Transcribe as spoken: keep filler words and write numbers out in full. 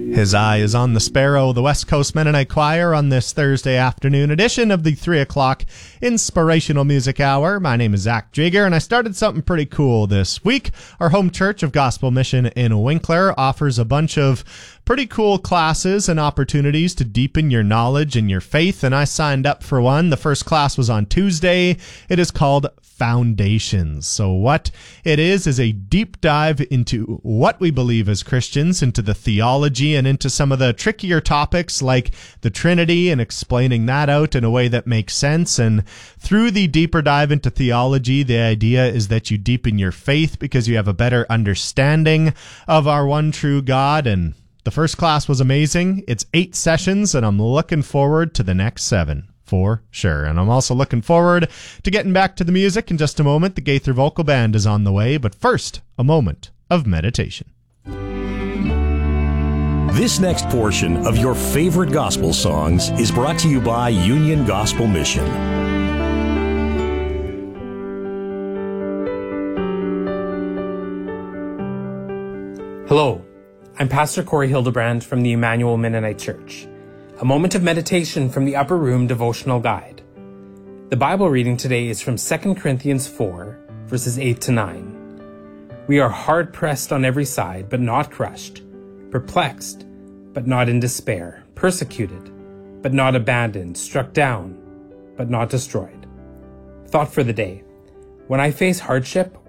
His eye is on the sparrow, the West Coast Mennonite Choir on this Thursday afternoon edition of the three o'clock Inspirational Music Hour. My name is Zach Jager, and I started something pretty cool this week. Our home church of Gospel Mission in Winkler offers a bunch of pretty cool classes and opportunities to deepen your knowledge and your faith, and I signed up for one. The first class was on Tuesday. It is called Foundations. So what it is is a deep dive into what we believe as Christians, into the theology, and into some of the trickier topics like the Trinity and explaining that out in a way that makes sense. And through the deeper dive into theology, the idea is that you deepen your faith because you have a better understanding of our one true God. And the first class was amazing. It's eight sessions, and I'm looking forward to the next seven. For sure. And I'm also looking forward to getting back to the music in just a moment. The Gaither Vocal Band is on the way, but first, a moment of meditation. This next portion of your favorite gospel songs is brought to you by Union Gospel Mission. Hello, I'm Pastor Corey Hildebrand from the Emmanuel Mennonite Church. A moment of meditation from the Upper Room Devotional Guide. The Bible reading today is from Second Corinthians four, verses eight to nine. We are hard-pressed on every side, but not crushed, perplexed, but not in despair, persecuted, but not abandoned, struck down, but not destroyed. Thought for the day. When I face hardship